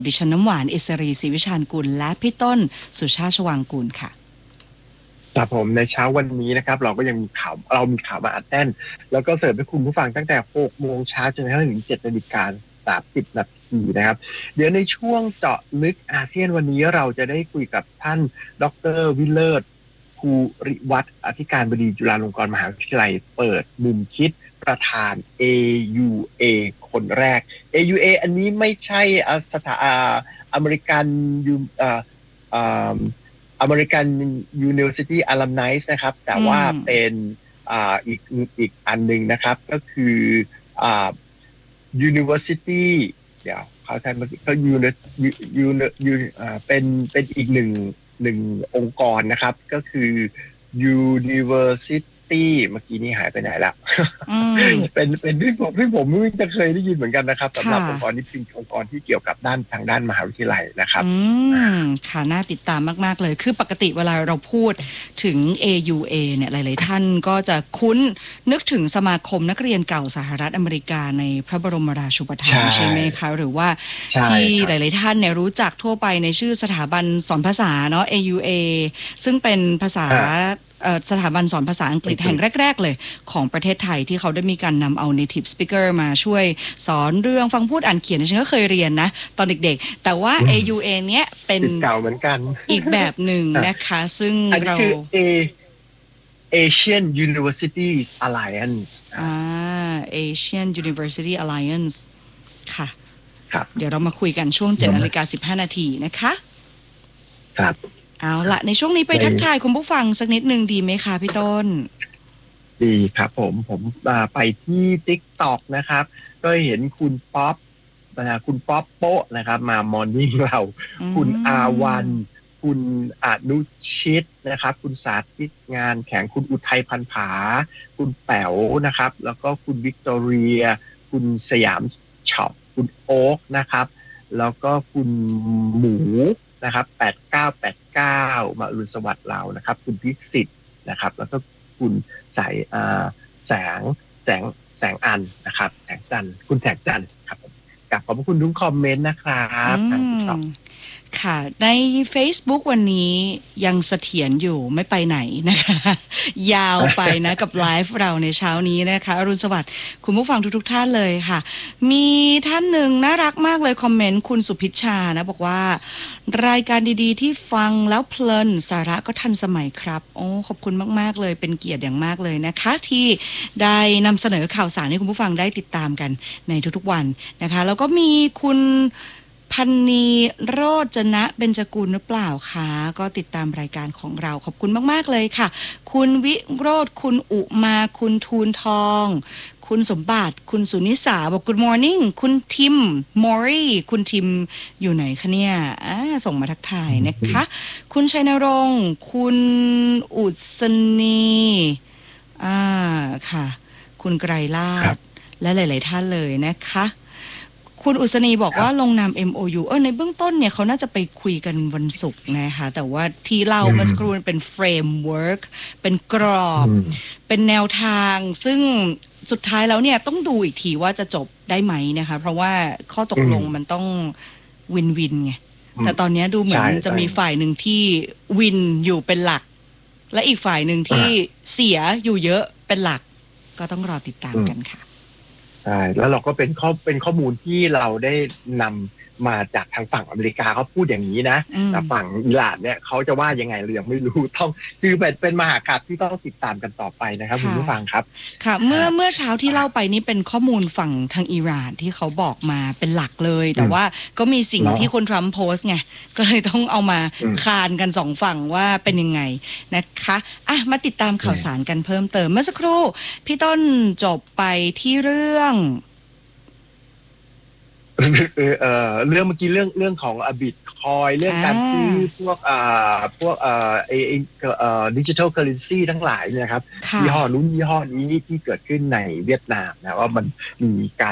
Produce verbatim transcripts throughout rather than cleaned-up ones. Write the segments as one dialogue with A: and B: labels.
A: ดิฉันน้ำหวานอิสรีศรีวิชาญกุลและพี่ต้นสุชาติชวางกูลค่ะ
B: ครับผมในเช้าวันนี้นะครับเราก็ยังมีข่าวเรามีข่าวมาอัดแน่นแล้วก็เสิร์ฟให้คุณผู้ฟังตั้งแต่หกโมงเช้าจนกระทั่งถึงเจ็ดนาฬิกาสามสิบนาทีนะครับเดี๋ยวในช่วงเจาะลึกอาเซียนวันนี้เราจะได้คุยกับท่านดร.วิเลิศภูริวัฒน์อธิการบดีจุฬาลงกรณ์มหาวิทยาลัยเปิดมุมคิดประธาน เอ ยู เอ คนแรก เอ ยู เอ อันนี้ไม่ใช่สถาอเมริกันยูอ่าอ่าอเมริกัน University Alumni นะครับแต่ว่าเป็นอ่าอีกอีกอันหนึ่งนะครับก็คืออ่า University เดี๋ยวเขาใช้มาเขายูนยูนยูอ่าเป็นเป็นอีกหนึ่งหนึ่งองค์กรนะครับก็คือ University เมื่อกี้นี้หายไปไหนละเป็นเป็นที่ผมที่ผมไม่จะเคยได้ยินเหมือนกันนะครับสำหรับองค์กรนี้เป็นองค์กรที่เกี่ยวกับด้านทางด้านมหาวิทยาลัยนะครับ
A: อืมค่ะน่าติดตามมากๆเลยคือปกติเวลาเราพูดถึง เอ ยู เอ เนี่ยหลายๆท่านก็จะคุ้นนึกถึงสมาคมนักเรียนเก่าสหรัฐอเมริกาในพระบรมราชูปถัมภ์ใช่ไหมคะหรือว่าที่หลายๆท่านเนี่ยรู้จักทั่วไปในชื่อสถาบันสอนภาษาเนาะ เอ ยู เอ ซึ่งเป็นภาษาสถาบันสอนภาษาอังกฤษแห่งแรกๆเลยของประเทศไทยที่เขาได้มีการนำเอา native speaker มาช่วยสอนเรื่องฟังพูดอ่านเขียนฉันก็เคยเรียนนะตอนเด็กๆแต่ว่า เอ ยู เอ เนี้ยเป็น
B: เก่าเหมือนกัน
A: อีกแบบหนึ่งนะคะซึ่งเรา
B: Asian University Alliance
A: อ่า Asian University Alliance ค่ะ
B: ครับ
A: เดี๋ยวเรามาคุยกันช่วง เจ็ดนาฬิกาสิบห้านาทีนะคะ
B: ครับ
A: เอาละในช่วงนี้ไปทักทายคุณผู้ฟังสักนิดนึงดีไหมคะพี่ต้น
B: ดีครับผมผมไปที่ TikTok นะครับก็เห็นคุณป๊อปคุณป๊อปโป๊ะนะครับมามอร์นิ่งเราคุณอาวันคุณอนุชิตนะครับคุณสาธิตงานแข่งคุณอุทัยพันผาคุณแป๋วนะครับแล้วก็คุณวิกตอเรียคุณสยามช็อปคุณโอ๊กนะครับแล้วก็คุณหมูนะครับแปดเก้าแปดเก้ามาอรุณสวัสดิ์เรานะครับคุณพิสิทธิ์นะครับแล้วก็คุณสายแสงแสงแสงอันนะครับแสงจันทร์คุณแสงจันทร์ครับผมกลับขอบคุณทุกคอมเมนต์นะครับทางติ๊กต็อก
A: ค่ะใน Facebook วันนี้ยังเสถียรอยู่ไม่ไปไหนนะคะยาวไปนะกับไลฟ์เราในเช้านี้นะคะอรุณสวัสดิ์คุณผู้ฟังทุกๆท่านเลยค่ะมีท่านหนึ่งน่ารักมากเลยคอมเมนต์คุณสุพิชชานะบอกว่ารายการดีๆที่ฟังแล้วเพลินสาระก็ทันสมัยครับโอ้ขอบคุณมากๆเลยเป็นเกียรติอย่างมากเลยนะคะที่ได้นำเสนอข่าวสารให้คุณผู้ฟังได้ติดตามกันในทุกๆวันนะคะแล้วก็มีคุณพันนีโรจนะเบญจกุลหรือเปล่าคะก็ติดตามรายการของเราขอบคุณมากๆเลยค่ะคุณวิโรจน์คุณอุมาคุณทูลทองคุณสมบัติคุณสุนิสาบอก Good morning คุณทิมมอรี่คุณทิมอยู่ไหนคะเนี่ยอ่าส่งมาทักทายนะคะคุณชัยนรงค์คุณอุศนีอ่าค่ะคุณไกรลาภและหลายๆท่านเลยนะคะคุณอุศนีบอกว่าลงนาม เอ็ม โอ ยู เออในเบื้องต้นเนี่ยเขาน่าจะไปคุยกันวันศุกร์นะคะแต่ว่าที่เล่าเมื่อสักครู่เป็นเฟรมเวิร์กเป็นกรอบเป็นแนวทางซึ่งสุดท้ายแล้วเนี่ยต้องดูอีกทีว่าจะจบได้ไหมนะคะเพราะว่าข้อตกลงมันต้องวินวินไงแต่ตอนนี้ดูเหมือนจะมีฝ่ายหนึ่งที่วินอยู่เป็นหลักและอีกฝ่ายหนึ่งที่เสียอยู่เยอะเป็นหลักก็ต้องรอติดตามกันค่ะ
B: ใช่แล้วเราก็เป็นข้อเป็นข้อมูลที่เราได้นำมาจากทางฝั่งอเมริกาเขาพูดอย่างนี้นะแต่ฝั่งอิหร่านเนี่ยเขาจะว่ายังไงเรายังไม่รู้ต้องคือเป็นเป็นมหากาพย์ที่ต้องติดตามกันต่อไปนะครับคุณผู้ฟังครับ
A: ค่ะเมื่อเมื่อเช้าที่เล่าไปนี่เป็นข้อมูลฝั่งทางอิหร่านที่เขาบอกมาเป็นหลักเลยแต่ว่าก็มีสิ่งที่คนทรัมป์โพสต์ไงก็เลยต้องเอามาคานกันสองฝั่งว่าเป็นยังไงนะคะอ่ะมาติดตามข่าวสารกันเพิ่มเติมเมื่อสักครู่พี่ต้นจบไปที่เรื่อง
B: เออเออเรื่องเมื่อกี้เรื่องเรื่องของบิตคอยเรื่องการซื้อพวกอ่าพวกเอ่อเอเอ่อดิจิทัลเคอเรนซีทั้งหลายเนี่ยครับยี่ห้อนู้นยี่ห้อนี้ที่เกิดขึ้นในเวียดนามนะว่ามันมีการ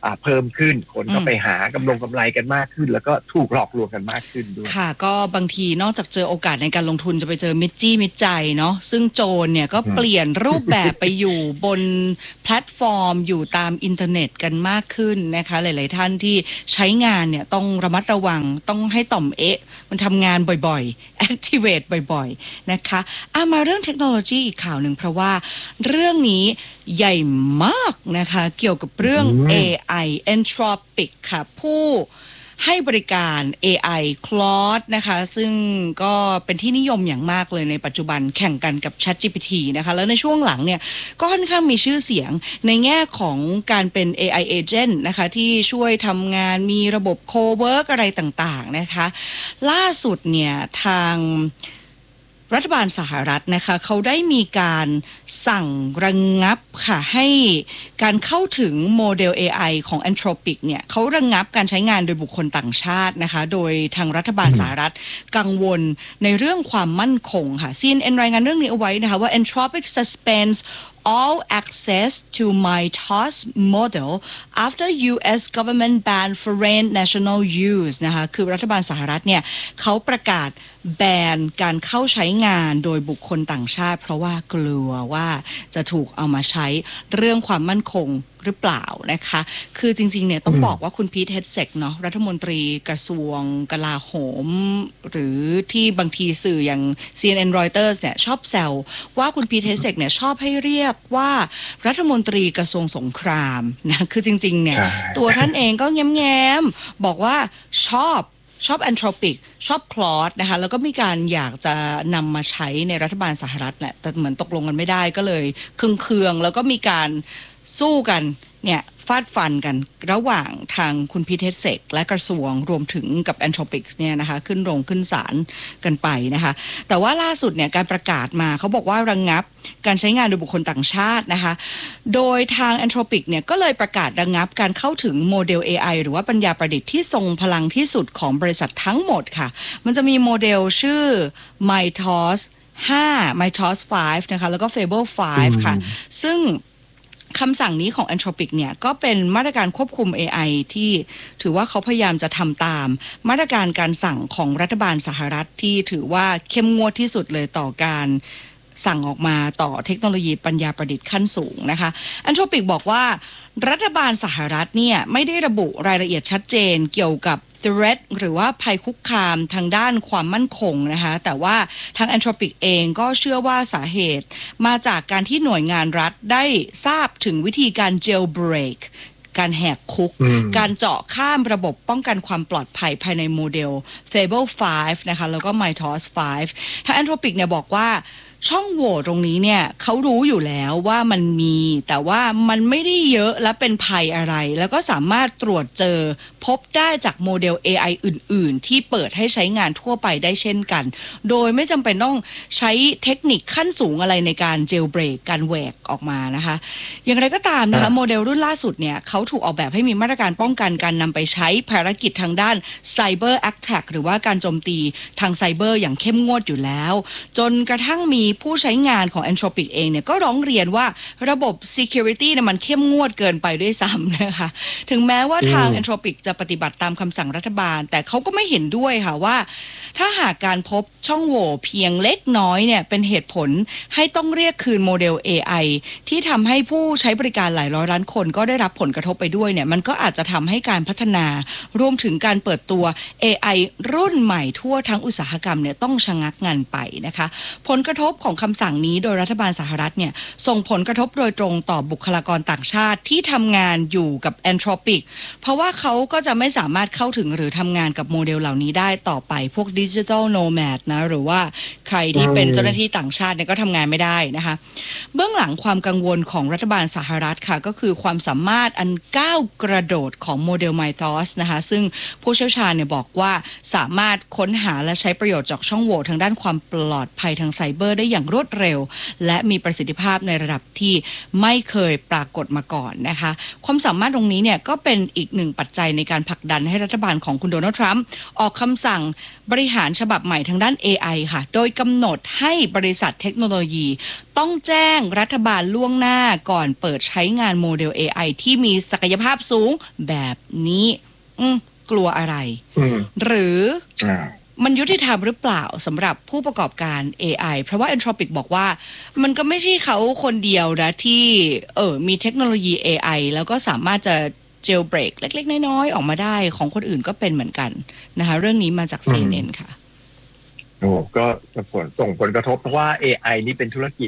B: อ่าเพิ่มขึ้นคนก็ไปหากำลงกำไรกันมากขึ้นแล้วก็ถูกหลอกลวงกันมากขึ้นด้วย
A: ค่ะก็บางทีนอกจากเจอโอกาสในการลงทุนจะไปเจอมิจจี้มิจใจเนาะซึ่งโจรเนี่ยก็เปลี่ยนรูปแบบไปอยู่บนแพลตฟอร์มอยู่ตามอินเทอร์เน็ตกันมากขึ้นนะคะหลายๆท่านที่ใช้งานเนี่ยต้องระมัดระวังต้องให้ต่อมเอ๊ะมันทำงานบ่อยๆ activate บ่อยๆนะคะอ่ะมาเรื่องเทคโนโลยีอีกข่าวหนึ่งเพราะว่าเรื่องนี้ใหญ่มากนะคะเกี่ยวกับเรื่อง เอ ไอ Anthropic ค่ะผู้ให้บริการ เอ ไอ Claude นะคะซึ่งก็เป็นที่นิยมอย่างมากเลยในปัจจุบันแข่งกันกับ ChatGPT นะคะแล้วในช่วงหลังเนี่ยก็ค่อนข้างมีชื่อเสียงในแง่ของการเป็น เอ ไอ Agent นะคะที่ช่วยทำงานมีระบบ Co-work อะไรต่างๆนะคะล่าสุดเนี่ยทางรัฐบาลสหรัฐนะคะเขาได้มีการสั่งระงงับค่ะให้การเข้าถึงโมเดล เอ ไอ ของ Anthropic เนี่ยเขาระงงับการใช้งานโดยบุคคลต่างชาตินะคะโดยทางรัฐบาลสหรัฐกังวลในเรื่องความมั่นคงค่ะ ซี เอ็น เอ็น รายงานเรื่องนี้เอาไว้นะคะว่า Anthropic suspends all access to MyTos model after ยู เอส government ban foreign national use นะคะคือรัฐบาลสหรัฐเนี่ยเขาประกาศแบนการเข้าใช้งานโดยบุคคลต่างชาติเพราะว่ากลัวว่าจะถูกเอามาใช้เรื่องความมั่นคงหรือเปล่านะคะคือจริงๆเนี่ยต้องบอกว่าคุณพีท เฮดเซกเนาะรัฐมนตรีกระทรวงกลาโหมหรือที่บางทีสื่ออย่าง ซี เอ็น เอ็น Reuters เนี่ยชอบแซวว่าคุณพีท เฮดเซกเนี่ยชอบให้เรียกว่ารัฐมนตรีกระทรวงสงครามนะคือจริงๆเนี่ยตัวท่านเองก็แง้มๆบอกว่าชอบชอบ Anthropic ชอบ Claude นะคะแล้วก็มีการอยากจะนำมาใช้ในรัฐบาลสหรัฐแหละแต่เหมือนตกลงกันไม่ได้ก็เลยเคืองๆแล้วก็มีการสู้กันเนี่ยฟาดฟันกันระหว่างทางคุณพีท เฮดเซกและกระทรวงรวมถึงกับ Anthropic เนี่ยนะคะขึ้นโรงขึ้นศาลกันไปนะคะแต่ว่าล่าสุดเนี่ยการประกาศมาเขาบอกว่าระงงับการใช้งานโดยบุคคลต่างชาตินะคะโดยทาง Anthropic เนี่ยก็เลยประกาศระงงับการเข้าถึงโมเดล เอ ไอ หรือว่าปัญญาประดิษฐ์ที่ทรงพลังที่สุดของบริษัททั้งหมดค่ะมันจะมีโมเดลชื่อ MyTos ห้า MyTos ห้านะคะแล้วก็ Fable ห้าค่ะซึ่งคำสั่งนี้ของ Anthropic เนี่ยก็เป็นมาตรการควบคุม เอ ไอ ที่ถือว่าเขาพยายามจะทำตามมาตรการการสั่งของรัฐบาลสหรัฐที่ถือว่าเข้มงวดที่สุดเลยต่อการสั่งออกมาต่อเทคโนโลยีปัญญาประดิษฐ์ขั้นสูงนะคะ Anthropic บอกว่ารัฐบาลสหรัฐเนี่ยไม่ได้ระบุรายละเอียดชัดเจนเกี่ยวกับthreat หรือว่าภัยคุกคามทางด้านความมั่นคงนะคะแต่ว่าทาง Anthropic เองก็เชื่อว่าสาเหตุมาจากการที่หน่วยงานรัฐได้ทราบถึงวิธีการ jailbreak การแหกคุกการเจาะข้ามระบบป้องกันความปลอดภัยภายในโมเดล Fable ห้านะคะแล้วก็ MyTos ห้าทาง Anthropic เนี่ยบอกว่าช่องโหว่ตรงนี้เนี่ยเขารู้อยู่แล้วว่ามันมีแต่ว่ามันไม่ได้เยอะและเป็นภัยอะไรแล้วก็สามารถตรวจเจอพบได้จากโมเดล เอ ไอ อื่นๆที่เปิดให้ใช้งานทั่วไปได้เช่นกันโดยไม่จำเป็นต้องใช้เทคนิคขั้นสูงอะไรในการเจลเบรกการแหวกออกมานะคะอย่างไรก็ตามนะคะโมเดลรุ่นล่าสุดเนี่ยเขาถูกออกแบบให้มีมาตรการป้องกันการนำไปใช้ภารกิจทางด้าน Cyber Attack หรือว่าการโจมตีทางไซเบอร์อย่างเข้มงวดอยู่แล้วจนกระทั่งมีผู้ใช้งานของ Anthropic เองเนี่ยก็ร้องเรียนว่าระบบ security เนี่ยมันเข้มงวดเกินไปด้วยซ้ำนะคะถึงแม้ว่าทาง Anthropic จะปฏิบัติตามคำสั่งรัฐบาลแต่เขาก็ไม่เห็นด้วยค่ะว่าถ้าหากการพบช่องโหว่เพียงเล็กน้อยเนี่ยเป็นเหตุผลให้ต้องเรียกคืนโมเดล เอ ไอ ที่ทำให้ผู้ใช้บริการหลายร้อยล้านคนก็ได้รับผลกระทบไปด้วยเนี่ยมันก็อาจจะทำให้การพัฒนารวมถึงการเปิดตัว เอ ไอ รุ่นใหม่ทั่วทั้งอุตสาหกรรมเนี่ยต้องชะงักงันไปนะคะผลกระทบของคำสั่งนี้โดยรัฐบาลสหรัฐเนี่ยส่งผลกระทบโดยตรงต่อบุคลากรต่างชาติที่ทำงานอยู่กับ Anthropic เพราะว่าเขาก็จะไม่สามารถเข้าถึงหรือทำงานกับโมเดลเหล่านี้ได้ต่อไปพวก Digital Nomad นะหรือว่าใครที่เป็นเจ้าหน้าที่ต่างชาติเนี่ยก็ทำงานไม่ได้นะคะเบื้องหลังความกังวลของรัฐบาลสหรัฐค่ะก็คือความสามารถอันก้าวกระโดดของโมเดล MyTos นะคะซึ่งผู้เชี่ยวชาญเนี่ยบอกว่าสามารถค้นหาและใช้ประโยชน์จากช่องโหว่ทางด้านความปลอดภัยทางไซเบอร์ได้อย่างรวดเร็วและมีประสิทธิภาพในระดับที่ไม่เคยปรากฏมาก่อนนะคะความสามารถตรงนี้เนี่ยก็เป็นอีกหนึ่งปัจจัยในการผลักดันให้รัฐบาลของคุณโดนัลด์ทรัมป์ออกคำสั่งบริหารฉบับใหม่ทางด้าน เอ ไอ ค่ะโดยกำหนดให้บริษัทเทคโนโลยีต้องแจ้งรัฐบาลล่วงหน้าก่อนเปิดใช้งานโมเดล เอ ไอ ที่มีศักยภาพสูงแบบนี้อืมกลัวอะไร หรือมันยุติธรรมหรือเปล่าสำหรับผู้ประกอบการ เอ ไอ เพราะว่า Anthropic บอกว่ามันก็ไม่ใช่เขาคนเดียวนะที่เออมีเทคโนโลยี เอ ไอ แล้วก็สามารถจะjailbreak เล็กๆน้อยๆออกมาได้ของคนอื่นก็เป็นเหมือนกันนะคะเรื่องนี้มาจาก ซี เอ็น เอ็น ค่ะ
B: โอ้ก็ผลส่งผลกระทบเพราะว่า เอ ไอ นี่เป็นธุรกิจ